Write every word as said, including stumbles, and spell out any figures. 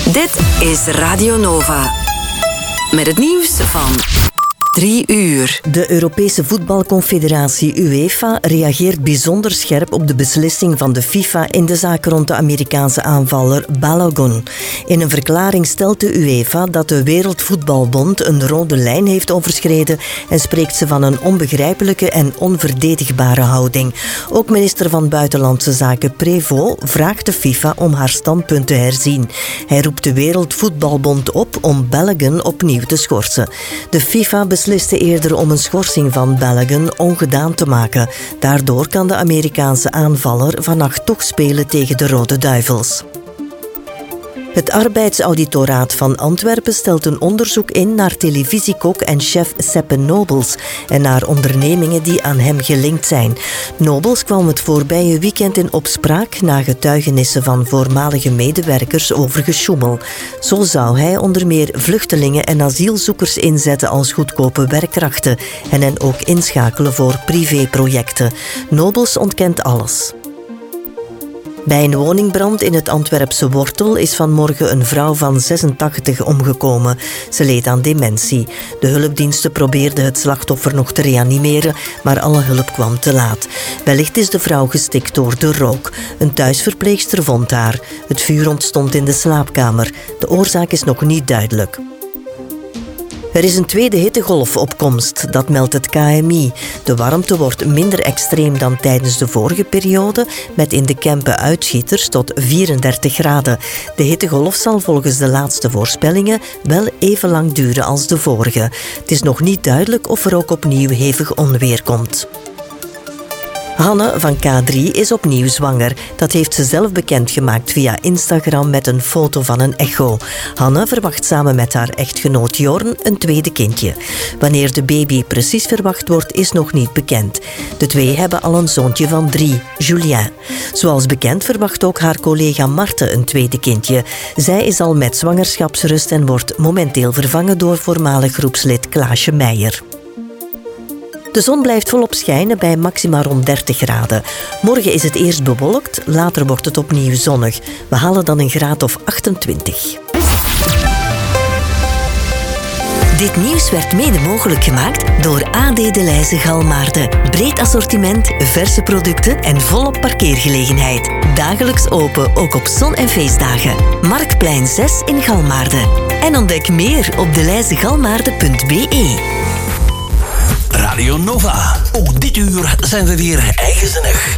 Dit is Radio Nova. Met het nieuws van drie uur. De Europese Voetbalconfederatie UEFA reageert bijzonder scherp op de beslissing van de FIFA in de zaak rond de Amerikaanse aanvaller Balogun. In een verklaring stelt de UEFA dat de Wereldvoetbalbond een rode lijn heeft overschreden en spreekt ze van een onbegrijpelijke en onverdedigbare houding. Ook minister van Buitenlandse Zaken Prévost vraagt de FIFA om haar standpunt te herzien. Hij roept de Wereldvoetbalbond op om Balogun opnieuw te schorsen. De FIFA besliste eerder om een schorsing van Balogun ongedaan te maken. Daardoor kan de Amerikaanse aanvaller vannacht toch spelen tegen de Rode Duivels. Het arbeidsauditoraat van Antwerpen stelt een onderzoek in naar televisiekok en chef Seppe Nobels en naar ondernemingen die aan hem gelinkt zijn. Nobels kwam het voorbije weekend in opspraak na getuigenissen van voormalige medewerkers over gesjoemel. Zo zou hij onder meer vluchtelingen en asielzoekers inzetten als goedkope werkkrachten en hen ook inschakelen voor privéprojecten. Nobels ontkent alles. Bij een woningbrand in het Antwerpse Wortel is vanmorgen een vrouw van zesentachtig omgekomen. Ze leed aan dementie. De hulpdiensten probeerden het slachtoffer nog te reanimeren, maar alle hulp kwam te laat. Wellicht is de vrouw gestikt door de rook. Een thuisverpleegster vond haar. Het vuur ontstond in de slaapkamer. De oorzaak is nog niet duidelijk. Er is een tweede hittegolf op komst, dat meldt het K M I. De warmte wordt minder extreem dan tijdens de vorige periode, met in de Kempen uitschieters tot vierendertig graden. De hittegolf zal volgens de laatste voorspellingen wel even lang duren als de vorige. Het is nog niet duidelijk of er ook opnieuw hevig onweer komt. Hanne van K drie is opnieuw zwanger. Dat heeft ze zelf bekendgemaakt via Instagram met een foto van een echo. Hanne verwacht samen met haar echtgenoot Jorn een tweede kindje. Wanneer de baby precies verwacht wordt, is nog niet bekend. De twee hebben al een zoontje van drie, Julien. Zoals bekend verwacht ook haar collega Marten een tweede kindje. Zij is al met zwangerschapsrust en wordt momenteel vervangen door voormalig groepslid Klaasje Meijer. De zon blijft volop schijnen bij maxima rond dertig graden. Morgen is het eerst bewolkt, later wordt het opnieuw zonnig. We halen dan een graad of achtentwintig. Dit nieuws werd mede mogelijk gemaakt door A D De Leyse Galmaarden. Breed assortiment, verse producten en volop parkeergelegenheid. Dagelijks open, ook op zon- en feestdagen. Marktplein zes in Galmaarden. En ontdek meer op de leyse galmaarden punt b e. Radio Nova. Ook dit uur zijn we weer eigenzinnig.